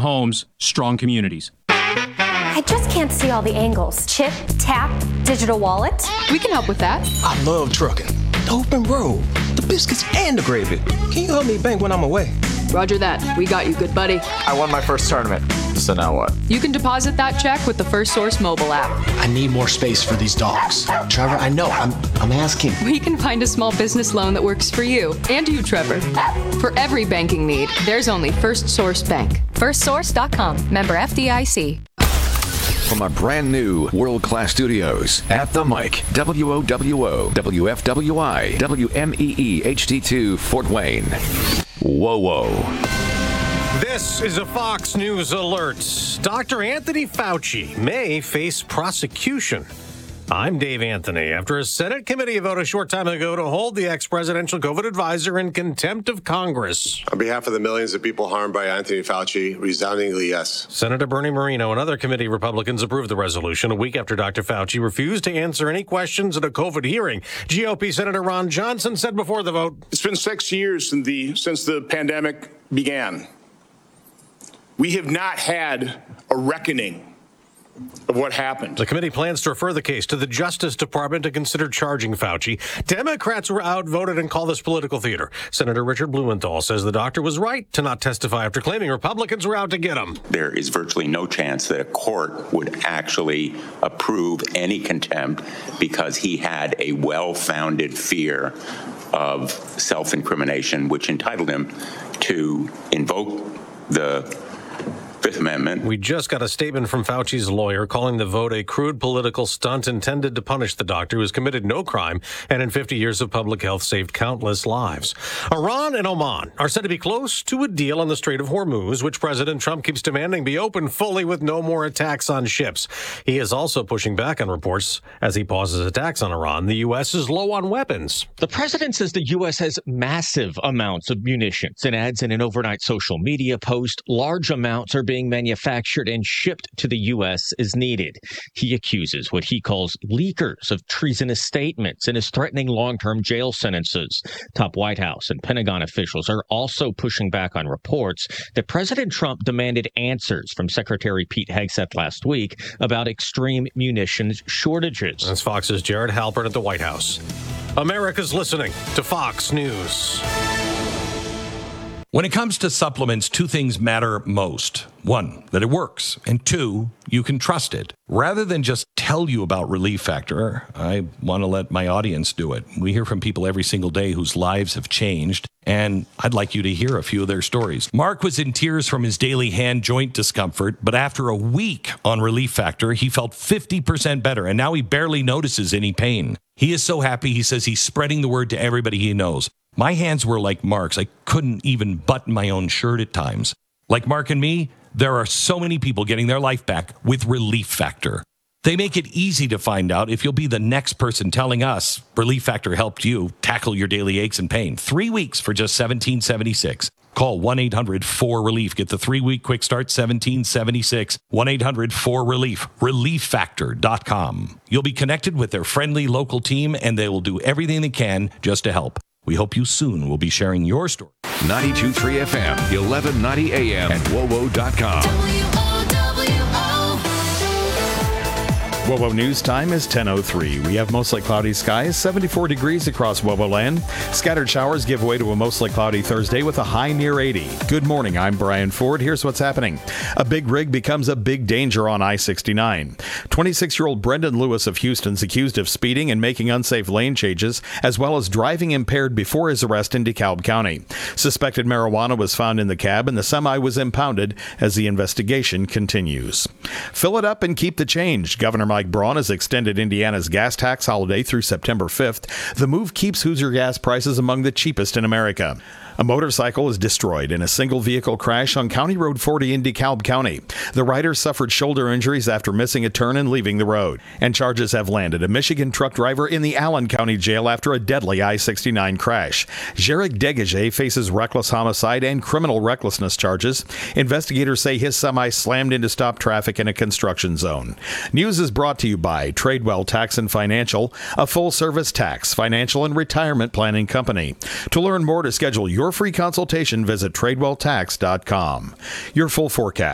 homes, strong communities. I just can't see all the angles. Chip, tap, digital wallet. We can help with that. I love trucking. The open road, the biscuits, and the gravy. Can you help me bank when I'm away? Roger that. We got you, good buddy. I won my first tournament. So now what? You can deposit that check with the First Source mobile app. I need more space for these dogs. Trevor, I know. I'm asking. We can find a small business loan that works for you and you, Trevor. For every banking need, there's only First Source Bank. FirstSource.com. Member FDIC. From our brand new world-class studios at the mic, WOWO, WFWI, WMEE HD2 Fort Wayne. Whoa. This is a Fox News alert. Dr. Anthony Fauci may face prosecution. I'm Dave Anthony. After a Senate committee vote a short time ago to hold the ex-presidential COVID advisor in contempt of Congress. On behalf of the millions of people harmed by Anthony Fauci, resoundingly yes. Senator Bernie Moreno and other committee Republicans approved the resolution a week after Dr. Fauci refused to answer any questions at a COVID hearing. GOP Senator Ron Johnson said before the vote, "It's been 6 years since the pandemic began. We have not had a reckoning of what happened." The committee plans to refer the case to the Justice Department to consider charging Fauci. Democrats were outvoted and called this political theater. Senator Richard Blumenthal says the doctor was right to not testify after claiming Republicans were out to get him. There is virtually no chance that a court would actually approve any contempt because he had a well-founded fear of self-incrimination, which entitled him to invoke the Fifth Amendment. We just got a statement from Fauci's lawyer calling the vote a crude political stunt intended to punish the doctor who has committed no crime and in 50 years of public health saved countless lives. Iran and Oman are said to be close to a deal on the Strait of Hormuz, which President Trump keeps demanding be open fully with no more attacks on ships. He is also pushing back on reports as he pauses attacks on Iran. The U.S. is low on weapons. The president says the U.S. has massive amounts of munitions and adds in an overnight social media post, large amounts are being manufactured and shipped to the U.S. as needed. He accuses what he calls leakers of treasonous statements and is threatening long-term jail sentences. Top White House and Pentagon officials are also pushing back on reports that President Trump demanded answers from Secretary Pete Hegseth last week about extreme munitions shortages. That's Fox's Jared Halpern at the White House. America's listening to Fox News. When it comes to supplements, two things matter most. One, that it works. And two, you can trust it. Rather than just tell you about Relief Factor, I want to let my audience do it. We hear from people every single day whose lives have changed, and I'd like you to hear a few of their stories. Mark was in tears from his daily hand joint discomfort, but after a week on Relief Factor, he felt 50% better, and now he barely notices any pain. He is so happy, he says he's spreading the word to everybody he knows. My hands were like Mark's. I couldn't even button my own shirt at times. Like Mark and me, there are so many people getting their life back with Relief Factor. They make it easy to find out if you'll be the next person telling us Relief Factor helped you tackle your daily aches and pain. 3 weeks for just $17.76. Call 1-800-4RELIEF. Get the 3-week quick start, $17.76. 1-800-4RELIEF. ReliefFactor.com. You'll be connected with their friendly local team, and they will do everything they can just to help. We hope you soon will be sharing your story. 92.3 FM, 1190 AM, and WOWO.com. WOWO News Time is 10:03. We have mostly cloudy skies, 74 degrees across WOWO land. Scattered showers give way to a mostly cloudy Thursday with a high near 80. Good morning, I'm Brian Ford. Here's what's happening. A big rig becomes a big danger on I-69. 26-year-old Brendan Lewis of Houston's accused of speeding and making unsafe lane changes, as well as driving impaired before his arrest in DeKalb County. Suspected marijuana was found in the cab, and the semi was impounded as the investigation continues. Fill it up and keep the change. Governor Mike Braun has extended Indiana's gas tax holiday through September 5th. The move keeps Hoosier gas prices among the cheapest in America. A motorcycle is destroyed in a single-vehicle crash on County Road 40 in DeKalb County. The rider suffered shoulder injuries after missing a turn and leaving the road. And charges have landed a Michigan truck driver in the Allen County Jail after a deadly I-69 crash. Jarek Degage faces reckless homicide and criminal recklessness charges. Investigators say his semi slammed into stop traffic in a construction zone. News is brought to you by Tradewell Tax and Financial, a full-service tax, financial, and retirement planning company. To learn more to schedule your free consultation, visit TradewellTax.com. Your full forecast.